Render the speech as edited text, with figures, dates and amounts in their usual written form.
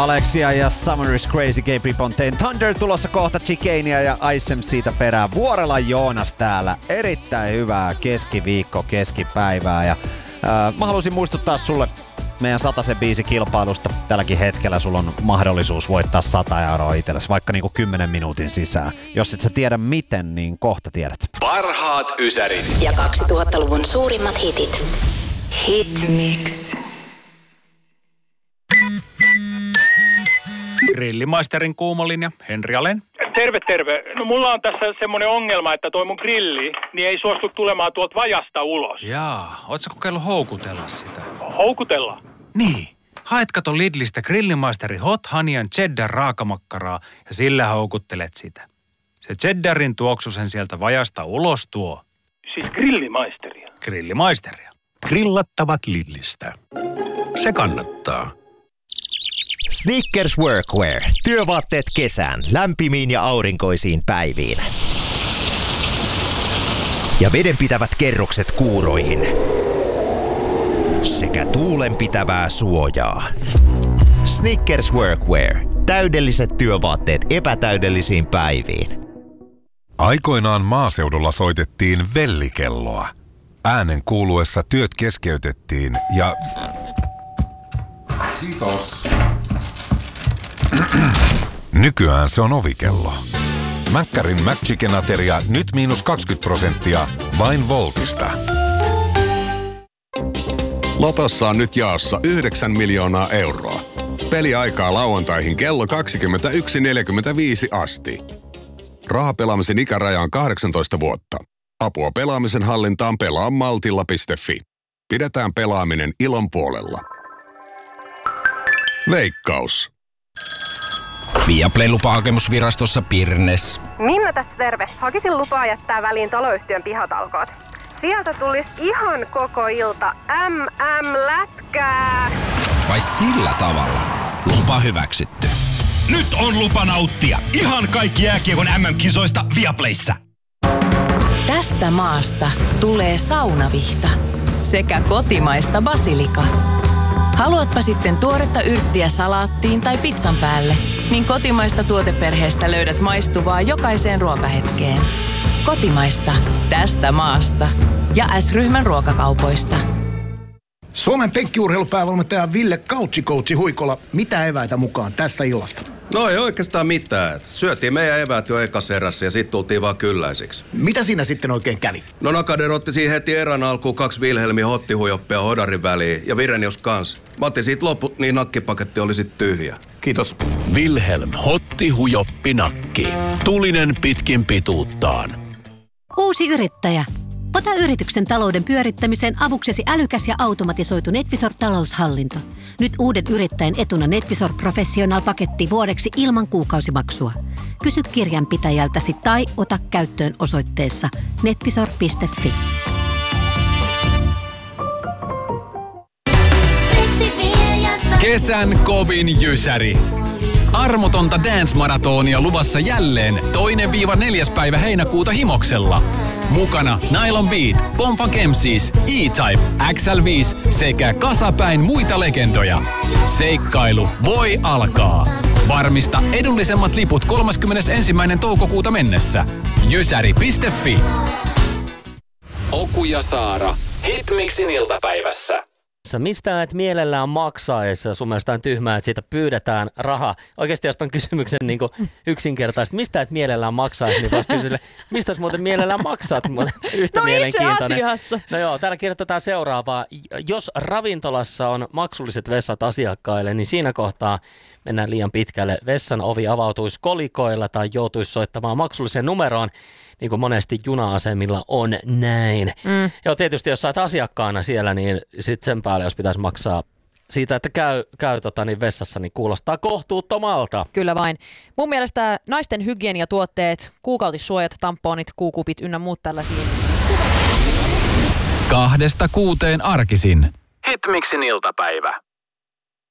Alexia ja Summer is Crazy, Gabriel Ponteen Thunder tulossa kohta, Chicanea ja Icem siitä perään. Vuorela Joonas täällä. Erittäin hyvää keskiviikko, keskipäivää. Ja mä haluaisin muistuttaa sulle meidän 100 biisi kilpailusta. Tälläkin hetkellä sulla on mahdollisuus voittaa 100 € itsellesi, vaikka niinku 10 minuutin sisään. Jos et sä tiedä miten, niin kohta tiedät. Parhaat ysärit. Ja 2000-luvun suurimmat hitit. Hit Mix. Grillimaisterin kuumolinja, Henri Alen. Terve, terve. No mulla on tässä semmoinen ongelma, että toi mun grilli niin ei suostu tulemaan tuolta vajasta ulos. Jaa, ootko kokeillut houkutella sitä? Houkutella? Niin. Haet kato Lidlistä Grillimaisteri Hot Honey and Cheddar raakamakkaraa ja sillä houkuttelet sitä. Se cheddarin tuoksu sen sieltä vajasta ulos tuo. Siis grillimaisteria? Grillimaisteria. Grillattavat Lidlistä. Se kannattaa. Snickers Workwear. Työvaatteet kesään, lämpimiin ja aurinkoisiin päiviin. Ja vedenpitävät kerrokset kuuroihin. Sekä tuulenpitävää suojaa. Snickers Workwear. Täydelliset työvaatteet epätäydellisiin päiviin. Aikoinaan maaseudulla soitettiin vellikelloa. Äänen kuuluessa työt keskeytettiin ja... Kiitos. Nykyään se on ovikello. Mäkkärin McChicken-ateria nyt -20% vain Voltista. Lotossa on nyt jaossa 9 miljoonaa euroa. Peliaikaa lauantaihin kello 21.45 asti. Rahapelaamisen ikäraja on 18 vuotta. Apua pelaamisen hallintaan pelaa maltilla.fi. Pidetään pelaaminen ilon puolella. Veikkaus. Viaplay lupahakemusvirastossa Pirnes. Minna tässä terve. Hakisin lupaa jättää väliin taloyhtiön pihatalkoot. Sieltä tulisi ihan koko ilta lätkää. Vai sillä tavalla? Lupa hyväksytty. Nyt on lupa nauttia ihan kaikki jääkiekon MM-kisoista Viaplayssä. Tästä maasta tulee saunavihta sekä kotimaista basilika. Haluatpa sitten tuoretta yrttiä salaattiin tai pizzan päälle, niin kotimaista tuoteperheestä löydät maistuvaa jokaiseen ruokahetkeen. Kotimaista, tästä maasta ja S-ryhmän ruokakaupoista. Suomen penkkiurheilupäävalmentaja Ville Couchikoutsi Huikola, mitä eväitä mukaan tästä illasta? No ei oikeastaan mitään. Syötiin meidän eväät jo ekas erässä ja sit tultiin vaan kylläisiksi. Mitä siinä sitten oikein kävi? No Nakaden otti siihen heti erän alkuun 2 Wilhelmin hottihujoppia hodarin väliin ja Virenius kans. Mä otin siitä loput, niin nakkipaketti oli sit tyhjä. Kiitos. Wilhelm Hotti Nakki. Tulinen pitkin pituuttaan. Uusi yrittäjä. Ota yrityksen talouden pyörittämiseen avuksesi älykäs ja automatisoitu NetVisor-taloushallinto. Nyt uuden yrittäjän etuna NetVisor Professional-paketti vuodeksi ilman kuukausimaksua. Kysy kirjanpitäjältäsi tai ota käyttöön osoitteessa netvisor.fi. Kesän kovin jysäri. Armotonta dance-maratonia luvassa jälleen 2-4. päivä heinäkuuta Himoksella. Mukana Nylon Beat, Pompa Kemsis, E-Type, XL5 sekä kasapäin muita legendoja. Seikkailu voi alkaa. Varmista edullisemmat liput 31. toukokuuta mennessä. Jysäri.fi. Oku ja Saara. Hitmixin iltapäivässä. Mistä et mielellään maksaessa? Sun mielestä on tyhmää, että siitä pyydetään rahaa. Oikeasti jos on kysymyksen niin yksinkertaisesti, mistä et mielellään maksaisi, niin vasta kysylle, mistä muuten mielellään maksaat? Yhtä no mielenkiintoinen. Itse asiassa. No joo, täällä kirjoitetaan seuraavaa. Jos ravintolassa on maksulliset vessat asiakkaille, niin siinä kohtaa mennään liian pitkälle. Vessan ovi avautuisi kolikoilla tai joutuisi soittamaan maksulliseen numeroon. Niin kuin monesti juna-asemilla on näin. Joo, tietysti jos sä oot asiakkaana siellä, niin sit sen päälle, jos pitäisi maksaa siitä, että käy vessassa, niin kuulostaa kohtuuttomalta. Kyllä vain. Mun mielestä naisten hygieniatuotteet, kuukautissuojat, tamponit, kuukupit ynnä muut tällaisia. 2-6 arkisin. Hitmixin iltapäivä.